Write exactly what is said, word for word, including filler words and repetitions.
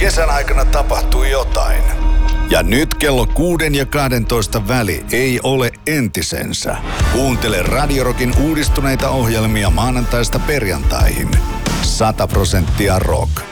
Kesän aikana tapahtui jotain. Ja nyt kello kuuden ja kahdentoista väli ei ole entisensä. Kuuntele Radio Rockin uudistuneita ohjelmia maanantaista perjantaihin. Sata prosenttia rock.